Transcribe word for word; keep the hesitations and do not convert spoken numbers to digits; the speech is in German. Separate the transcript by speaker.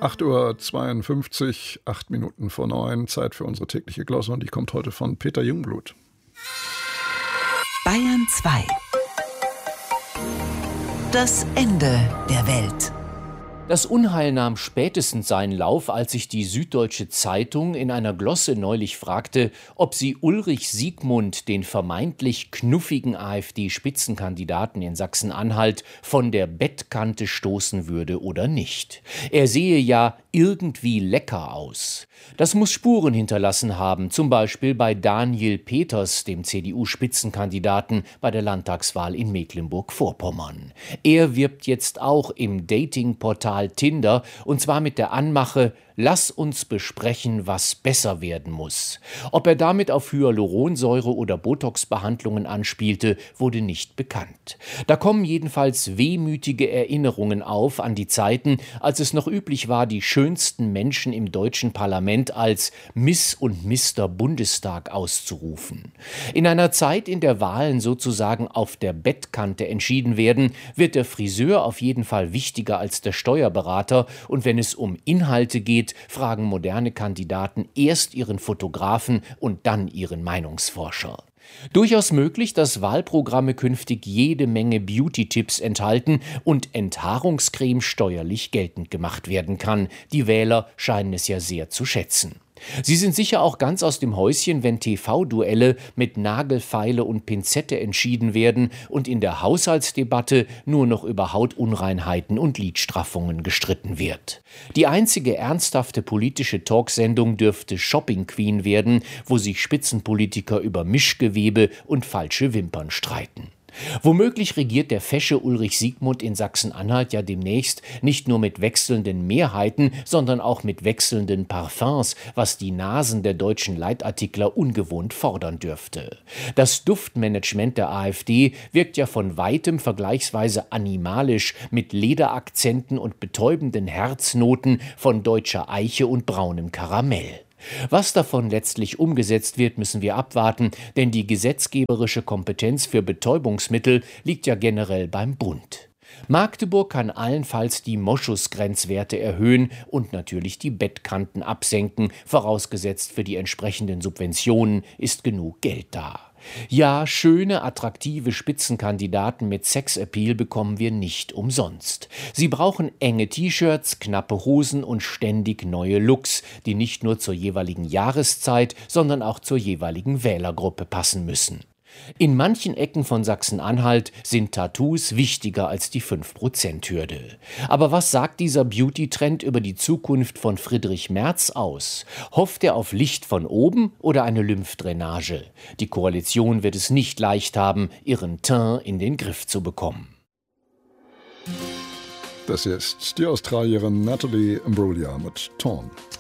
Speaker 1: acht Uhr zweiundfünfzig, acht Minuten vor neun, Zeit für unsere tägliche Glosse und die kommt heute von Peter Jungblut.
Speaker 2: Bayern zwei. Das Ende der Welt.
Speaker 3: Das Unheil nahm spätestens seinen Lauf, als sich die Süddeutsche Zeitung in einer Glosse neulich fragte, ob sie Ulrich Siegmund, den vermeintlich knuffigen AfD-Spitzenkandidaten in Sachsen-Anhalt, von der Bettkante stoßen würde oder nicht. Er sehe ja irgendwie lecker aus. Das muss Spuren hinterlassen haben, zum Beispiel bei Daniel Peters, dem C D U-Spitzenkandidaten bei der Landtagswahl in Mecklenburg-Vorpommern. Er wirbt jetzt auch im Datingportal Tinder, und zwar mit der Anmache: Lass uns besprechen, was besser werden muss. Ob er damit auf Hyaluronsäure oder Botox-Behandlungen anspielte, wurde nicht bekannt. Da kommen jedenfalls wehmütige Erinnerungen auf an die Zeiten, als es noch üblich war, die schönsten Menschen im deutschen Parlament als Miss und Mister Bundestag auszurufen. In einer Zeit, in der Wahlen sozusagen auf der Bettkante entschieden werden, wird der Friseur auf jeden Fall wichtiger als der Steuerberater, und wenn es um Inhalte geht, fragen moderne Kandidaten erst ihren Fotografen und dann ihren Meinungsforscher. Durchaus möglich, dass Wahlprogramme künftig jede Menge Beauty-Tipps enthalten und Enthaarungscreme steuerlich geltend gemacht werden kann. Die Wähler scheinen es ja sehr zu schätzen. Sie sind sicher auch ganz aus dem Häuschen, wenn T V-Duelle mit Nagelfeile und Pinzette entschieden werden und in der Haushaltsdebatte nur noch über Hautunreinheiten und Lidstraffungen gestritten wird. Die einzige ernsthafte politische Talksendung dürfte Shopping Queen werden, wo sich Spitzenpolitiker über Mischgewebe und falsche Wimpern streiten. Womöglich regiert der fesche Ulrich Siegmund in Sachsen-Anhalt ja demnächst nicht nur mit wechselnden Mehrheiten, sondern auch mit wechselnden Parfums, was die Nasen der deutschen Leitartikler ungewohnt fordern dürfte. Das Duftmanagement der AfD wirkt ja von weitem vergleichsweise animalisch mit Lederakzenten und betäubenden Herznoten von deutscher Eiche und braunem Karamell. Was davon letztlich umgesetzt wird, müssen wir abwarten, denn die gesetzgeberische Kompetenz für Betäubungsmittel liegt ja generell beim Bund. Magdeburg kann allenfalls die Moschusgrenzwerte erhöhen und natürlich die Bettkanten absenken, vorausgesetzt für die entsprechenden Subventionen ist genug Geld da. Ja, schöne, attraktive Spitzenkandidaten mit Sexappeal bekommen wir nicht umsonst. Sie brauchen enge T-Shirts, knappe Hosen und ständig neue Looks, die nicht nur zur jeweiligen Jahreszeit, sondern auch zur jeweiligen Wählergruppe passen müssen. In manchen Ecken von Sachsen-Anhalt sind Tattoos wichtiger als die fünf Prozent Hürde. Aber was sagt dieser Beauty-Trend über die Zukunft von Friedrich Merz aus? Hofft er auf Licht von oben oder eine Lymphdrainage? Die Koalition wird es nicht leicht haben, ihren Teint in den Griff zu bekommen.
Speaker 1: Das ist die Australierin Natalie Imbruglia mit Torn.